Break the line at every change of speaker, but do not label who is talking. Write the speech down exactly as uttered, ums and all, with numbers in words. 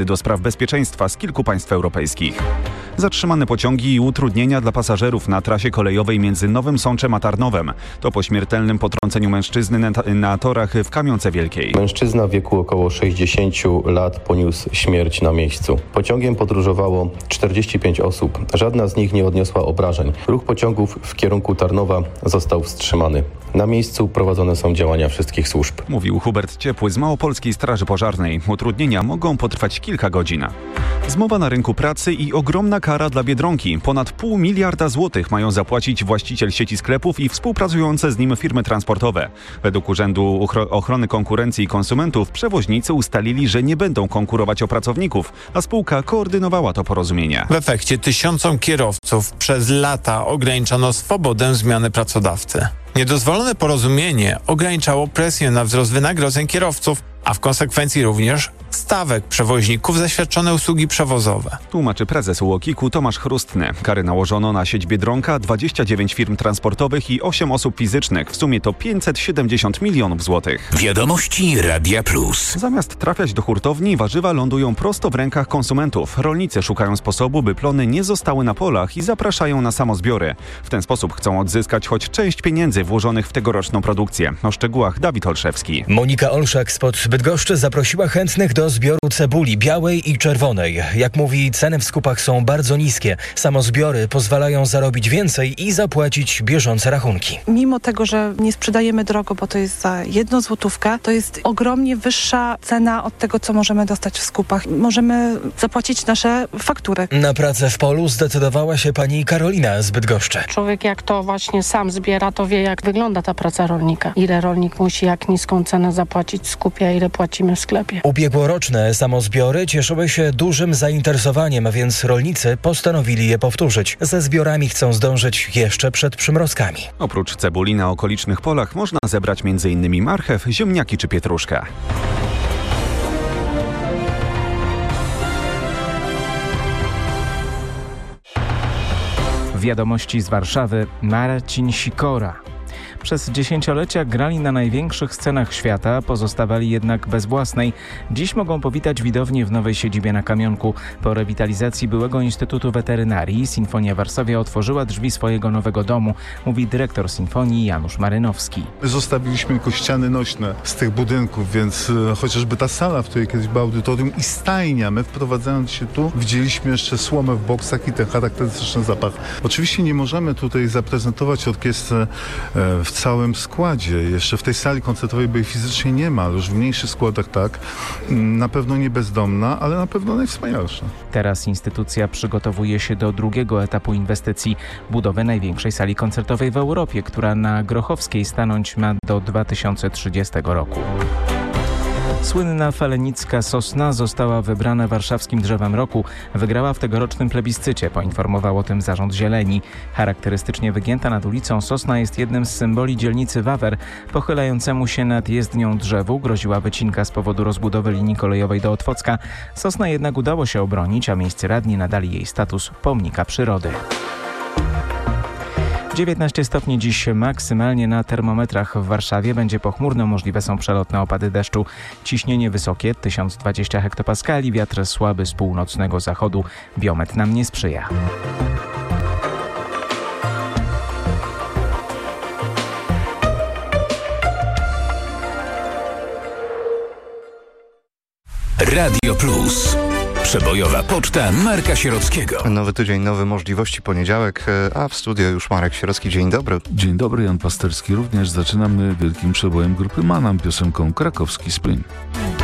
do spraw bezpieczeństwa z kilku państw europejskich. Zatrzymane pociągi i utrudnienia dla pasażerów na trasie kolejowej między Nowym Sączem a Tarnowem. To po śmiertelnym potrąceniu mężczyzny na, na torach w Kamionce Wielkiej.
Mężczyzna w wieku około sześćdziesięciu lat poniósł śmierć na miejscu. Pociągiem podróżowało czterdzieści pięć osób. Żadna z nich nie odniosła obrażeń. Ruch pociągów w kierunku Tarnowa został wstrzymany. Na miejscu prowadzone są działania wszystkich służb.
Mówił Hubert Ciepły z Małopolskiej Straży Pożarnej. Utrudnienia mogą potrwać kilka godzin. Zmowa na rynku pracy i ogromna kara dla Biedronki. Ponad pół miliarda złotych mają zapłacić właściciel sieci sklepów i współpracujące z nim firmy transportowe. Według Urzędu Ochrony Konkurencji i Konsumentów przewoźnicy ustalili, że nie będą konkurować o pracowników, a spółka koordynowała to porozumienie.
W efekcie tysiącom kierowców przez lata ograniczono swobodę zmiany pracodawcy. Niedozwolone porozumienie ograniczało presję na wzrost wynagrodzeń kierowców, a w konsekwencji również stawek przewoźników za świadczone usługi przewozowe.
Tłumaczy prezes U O K I K-u Tomasz Chrustny. Kary nałożono na sieć Biedronka, dwadzieścia dziewięć firm transportowych i osiem osób fizycznych. W sumie to pięćset siedemdziesiąt milionów złotych.
Wiadomości Radia Plus.
Zamiast trafiać do hurtowni, warzywa lądują prosto w rękach konsumentów. Rolnicy szukają sposobu, by plony nie zostały na polach i zapraszają na samozbiory. W ten sposób chcą odzyskać choć część pieniędzy włożonych w tegoroczną produkcję. O szczegółach Dawid Olszewski.
Monika Olszak spod Bydgoszczy zaprosiła chętnych do zbioru cebuli białej i czerwonej. Jak mówi, ceny w skupach są bardzo niskie. Samozbiory pozwalają zarobić więcej i zapłacić bieżące rachunki.
Mimo tego, że nie sprzedajemy drogo, bo to jest za jedną złotówkę, to jest ogromnie wyższa cena od tego, co możemy dostać w skupach. Możemy zapłacić nasze faktury.
Na pracę w polu zdecydowała się pani Karolina z Bydgoszczy.
Człowiek jak to właśnie sam zbiera, to wie, jak wygląda ta praca rolnika. Ile rolnik musi, jak niską cenę zapłacić w skupie, a ile płacimy w sklepie.
Ubiegłoroczne samozbiory cieszyły się dużym zainteresowaniem, więc rolnicy postanowili je powtórzyć. Ze zbiorami chcą zdążyć jeszcze przed przymrozkami.
Oprócz cebuli na okolicznych polach można zebrać między innymi marchew, ziemniaki czy pietruszkę.
Wiadomości z Warszawy. Marcin Sikora. Przez dziesięciolecia grali na największych scenach świata, pozostawali jednak bez własnej. Dziś mogą powitać widownię w nowej siedzibie na Kamionku. Po rewitalizacji byłego Instytutu Weterynarii Sinfonia Varsovia otworzyła drzwi swojego nowego domu, mówi dyrektor Sinfonii Janusz Marynowski.
Zostawiliśmy tylko ściany nośne z tych budynków, więc e, chociażby ta sala, w której kiedyś było audytorium i stajnia, my wprowadzając się tu, widzieliśmy jeszcze słomę w boksach i ten charakterystyczny zapach. Oczywiście nie możemy tutaj zaprezentować orkiestry e, w w całym składzie. Jeszcze w tej sali koncertowej, bo jej fizycznie nie ma, ale już w mniejszych składach tak. Na pewno nie bezdomna, ale na pewno najwspanialsza.
Teraz instytucja przygotowuje się do drugiego etapu inwestycji, budowy największej sali koncertowej w Europie, która na Grochowskiej stanąć ma do dwa tysiące trzydziestego roku. Słynna falenicka sosna została wybrana warszawskim drzewem roku. Wygrała w tegorocznym plebiscycie, poinformował o tym Zarząd Zieleni. Charakterystycznie wygięta nad ulicą sosna jest jednym z symboli dzielnicy Wawer. Pochylającemu się nad jezdnią drzewu groziła wycinka z powodu rozbudowy linii kolejowej do Otwocka. Sosna jednak udało się obronić, a miejscy radni nadali jej status pomnika przyrody. dziewiętnaście stopni dziś maksymalnie na termometrach w Warszawie. Będzie pochmurno, możliwe są przelotne opady deszczu. Ciśnienie wysokie, tysiąc dwadzieścia hektopaskali, wiatr słaby z północnego zachodu. Biometr nam nie sprzyja.
Radio Plus. Przebojowa poczta Marka Sierockiego.
Nowy tydzień, nowe możliwości, poniedziałek, a w studio już Marek Sierocki. Dzień dobry.
Dzień dobry, Jan Pasterski. Również zaczynamy wielkim przebojem grupy Manam, piosenką Krakowski Spring.